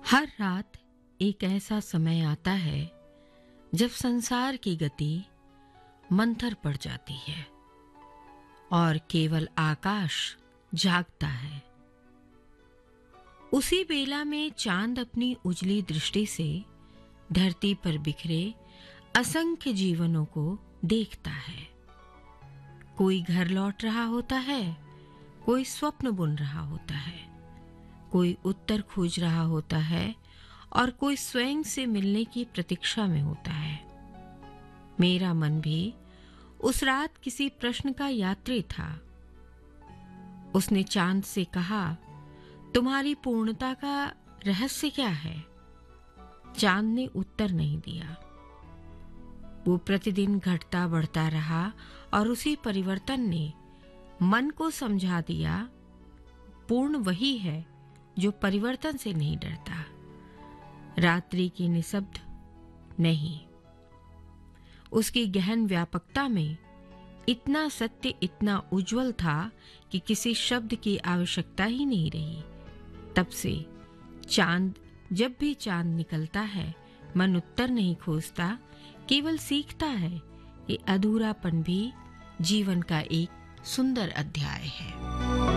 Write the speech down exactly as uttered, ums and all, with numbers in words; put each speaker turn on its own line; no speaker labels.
हर रात एक ऐसा समय आता है जब संसार की गति मंथर पड़ जाती है और केवल आकाश जागता है। उसी बेला में चांद अपनी उजली दृष्टि से धरती पर बिखरे असंख्य जीवनों को देखता है। कोई घर लौट रहा होता है, कोई स्वप्न बुन रहा होता है, कोई उत्तर खोज रहा होता है और कोई स्वयं से मिलने की प्रतीक्षा में होता है। मेरा मन भी उस रात किसी प्रश्न का यात्री था। उसने चांद से कहा, तुम्हारी पूर्णता का रहस्य क्या है? चांद ने उत्तर नहीं दिया। वो प्रतिदिन घटता बढ़ता रहा और उसी परिवर्तन ने मन को समझा दिया, पूर्ण वही है जो परिवर्तन से नहीं डरता। रात्रि की निशब्द नहीं, उसकी गहन व्यापकता में इतना सत्य, इतना उज्जवल था कि किसी शब्द की आवश्यकता ही नहीं रही। तब से चांद, जब भी चांद निकलता है, मन उत्तर नहीं खोजता, केवल सीखता है कि अधूरापन भी जीवन का एक सुंदर अध्याय है।